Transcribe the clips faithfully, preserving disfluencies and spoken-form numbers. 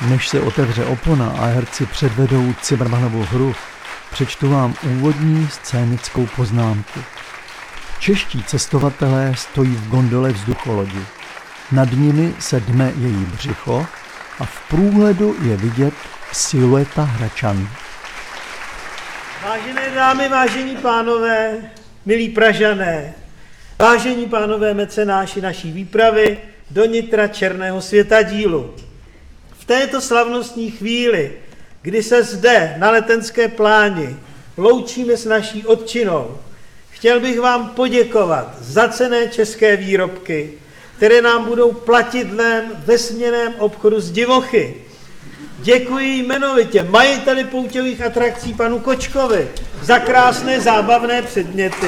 Než se otevře opona a herci předvedou Cimrmanovou hru, přečtu vám úvodní scénickou poznámku. Čeští cestovatelé stojí v gondole vzducholodi. Nad nimi se dme její břicho a v průhledu je vidět silueta Hračan. Vážené dámy, vážení pánové, milí Pražané, vážení pánové mecenáši naší výpravy do nitra černého světadílu. V této slavnostní chvíli, kdy se zde na Letenské pláni loučíme s naší otčinou, chtěl bych vám poděkovat za cenné české výrobky, které nám budou platidlem ve směnném obchodu s divochy. Děkuji jmenovitě majiteli pouťových atrakcí panu Kočkovi za krásné zábavné předměty.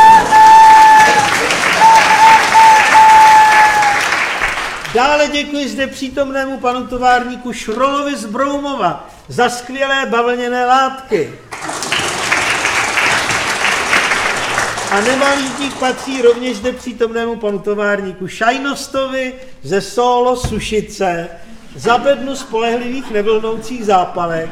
Dále děkuji zde přítomnému panu továrníku Šrolovi z Broumova za skvělé bavlněné látky. A nemalý dík patří rovněž zde přítomnému panu továrníku Šajnostovi ze Solo Sušice za bednu spolehlivých nevlnoucích zápalek.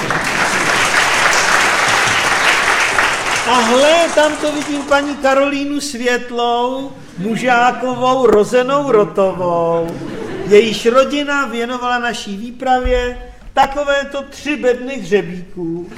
A hle, tam to vidím paní Karolínu Světlou, Mužákovou, rozenou Rotovou. Jejíž rodina věnovala naší výpravě takovéto tři bedny hřebíků.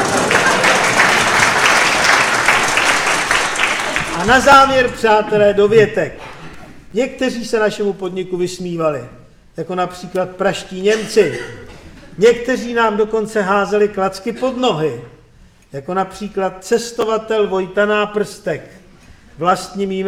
A na závěr, přátelé, dovětek. Někteří se našemu podniku vysmívali, jako například praští Němci. Někteří nám dokonce házeli klacky pod nohy, jako například cestovatel Vojta Náprstek, vlastním jménem